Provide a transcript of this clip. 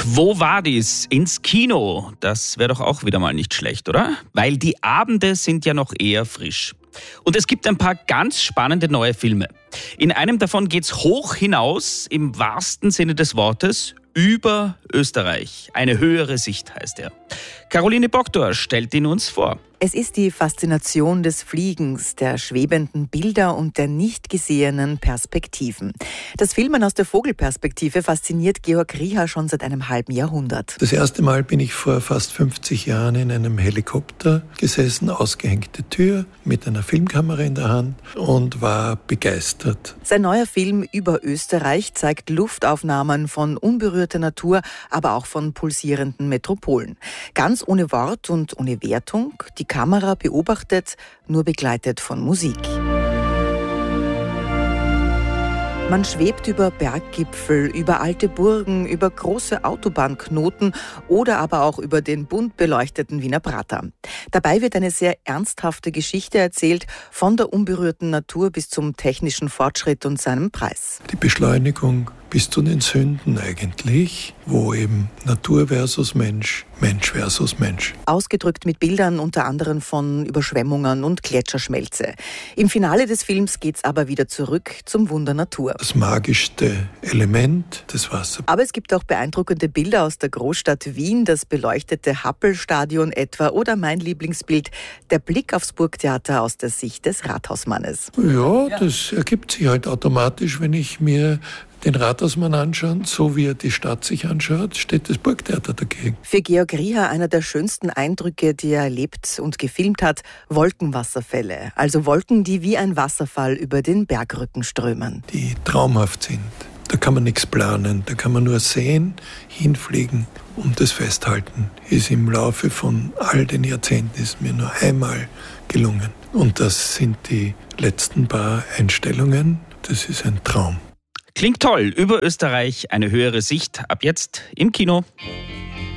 Quo Vadis ins Kino, das wäre doch auch wieder mal nicht schlecht, oder? Weil die Abende sind ja noch eher frisch. Und es gibt ein paar ganz spannende neue Filme. In einem davon geht's hoch hinaus, im wahrsten Sinne des Wortes, über Österreich. Eine höhere Sicht heißt er. Caroline Bogdor stellt ihn uns vor. Es ist die Faszination des Fliegens, der schwebenden Bilder und der nicht gesehenen Perspektiven. Das Filmen aus der Vogelperspektive fasziniert Georg Rieher schon seit einem halben Jahrhundert. Das erste Mal bin ich vor fast 50 Jahren in einem Helikopter gesessen, ausgehängte Tür, mit einer Filmkamera in der Hand und war begeistert. Sein neuer Film über Österreich zeigt Luftaufnahmen von unberührter Natur, aber auch von pulsierenden Metropolen. Ganz ohne Wort und ohne Wertung. Die Kamera beobachtet, nur begleitet von Musik. Man schwebt über Berggipfel, über alte Burgen, über große Autobahnknoten oder aber auch über den bunt beleuchteten Wiener Prater. Dabei wird eine sehr ernsthafte Geschichte erzählt, von der unberührten Natur bis zum technischen Fortschritt und seinem Preis. Die Beschleunigung bis zu den Sünden eigentlich, wo eben Natur versus Mensch, Mensch versus Mensch. Ausgedrückt mit Bildern unter anderem von Überschwemmungen und Gletscherschmelze. Im Finale des Films geht's aber wieder zurück zum Wunder Natur. Das magischste Element des Wassers. Aber es gibt auch beeindruckende Bilder aus der Großstadt Wien, das beleuchtete Happelstadion etwa oder mein Lieblingsbild, der Blick aufs Burgtheater aus der Sicht des Rathausmannes. Ja, das ergibt sich halt automatisch, wenn ich mir den Rathausmann anschauen, so wie er die Stadt sich anschaut, steht das Burgtheater dagegen. Für Georg Rieher einer der schönsten Eindrücke, die er erlebt und gefilmt hat, Wolkenwasserfälle. Also Wolken, die wie ein Wasserfall über den Bergrücken strömen. Die traumhaft sind. Da kann man nichts planen, da kann man nur sehen, hinfliegen und das festhalten. Ist im Laufe von all den Jahrzehnten ist mir nur einmal gelungen. Und das sind die letzten paar Einstellungen. Das ist ein Traum. Klingt toll. Über Österreich eine höhere Sicht. Ab jetzt im Kino.